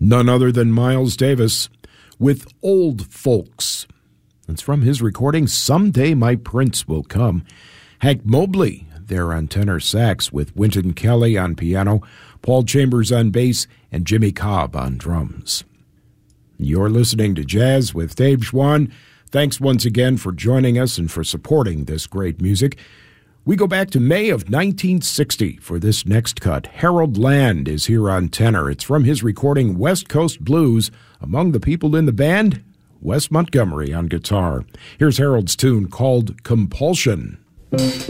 none other than Miles Davis with Old Folks. It's from his recording, Someday My Prince Will Come. Hank Mobley there on tenor sax with Wynton Kelly on piano, Paul Chambers on bass, and Jimmy Cobb on drums. You're listening to Jazz with Dave Schwann. Thanks once again for joining us and for supporting this great music. We go back to May of 1960 for this next cut. Harold Land is here on tenor. It's from his recording West Coast Blues. Among the people in the band, Wes Montgomery on guitar. Here's Harold's tune called Compulsion.